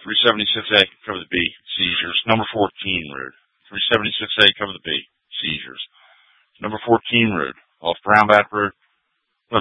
376A, cover the B, seizures. Number 14 road. 376A, cover the B, seizures. Number 14 road, off Brownback Road.